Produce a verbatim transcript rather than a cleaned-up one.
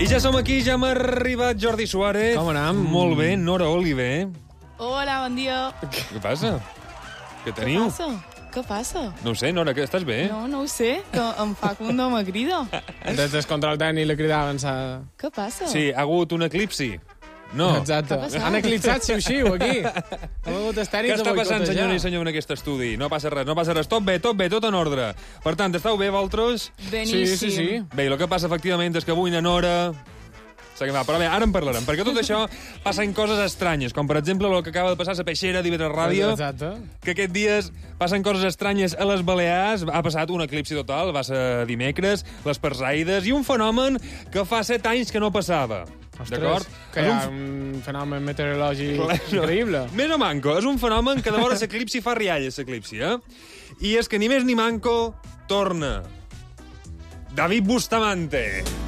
I ja som aquí, ja m'ha arribat Jordi Suárez. Com anem? Molt bé, Nora Oliver. Hola, bon dia. Què passa? Què teniu? Què passa? Què passa? No ho sé, Nora, que estàs bé? No, no ho sé, que em fa que un no me crida. Des del control tècnic li cridaven sa... Què passa? Sí, ha hagut un eclipsi. No. Exacte. Què ha passat? Han eclipsat xiu-xiu, aquí. Ha hagut els Què tècnics està de passant, boicotejar. senyora i senyor, en aquest estudi? No passa res, no passa res. Tot bé, tot bé, tot en ordre. Per tant, estàu bé, vosaltres? Beníssim. Sí, sí, sí. Bé, el que passa, efectivament, és que avui na Nora... Seguim, va, però bé, ara en parlarem, perquè tot això passen coses estranyes, com per exemple el que acaba de passar a la Peixera d'Ivetres Ràdio, Exacte. que aquests dies passen coses estranyes a les Balears, ha passat un eclipsi total, va ser dimecres, les Perseides, i un fenomen que fa set anys que no passava. D'acord? Que És hi un ha f- un fenomen meteorològic Clar, no. increïble. Més o manco, és un fenomen que de vora l'eclipsi fa rialles, l'eclipsi, eh? I és que ni més ni manco torna David Bustamante.